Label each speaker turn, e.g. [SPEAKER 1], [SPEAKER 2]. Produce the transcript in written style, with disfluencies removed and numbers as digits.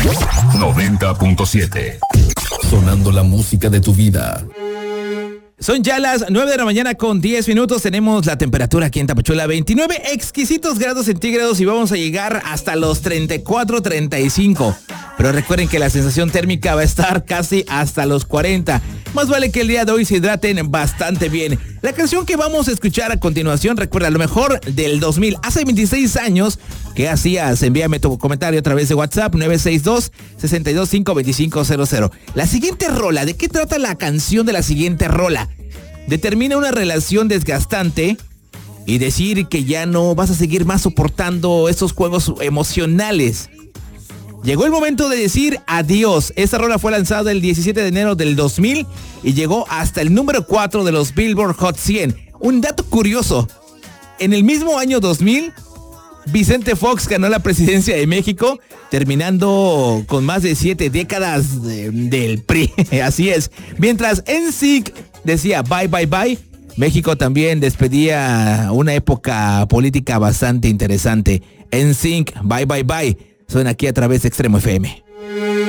[SPEAKER 1] 90.7.
[SPEAKER 2] Sonando la música de tu vida.
[SPEAKER 3] Son ya las 9 de la mañana con 10 minutos. Tenemos la temperatura aquí en Tapachula, 29 exquisitos grados centígrados y vamos a llegar hasta los 34, 35. Pero recuerden que la sensación térmica va a estar casi hasta los 40. Más vale que el día de hoy se hidraten bastante bien. La canción que vamos a escuchar a continuación, recuerda, lo mejor del 2000. Hace 26 años, ¿qué hacías? Envíame tu comentario a través de WhatsApp, 962-625-2500. La siguiente rola, ¿de qué trata la canción de la siguiente rola? Determina una relación desgastante y decir que ya no vas a seguir más soportando estos juegos emocionales. Llegó el momento de decir adiós. Esta rola fue lanzada el 17 de enero del 2000 y llegó hasta el número 4 de los Billboard Hot 100. Un dato curioso, en el mismo año 2000, Vicente Fox ganó la presidencia de México, terminando con más de 7 décadas del PRI. Así es. Mientras NSYNC decía bye, bye, bye, México también despedía una época política bastante interesante. NSYNC, bye, bye, bye. Suena aquí a través de Extremo FM.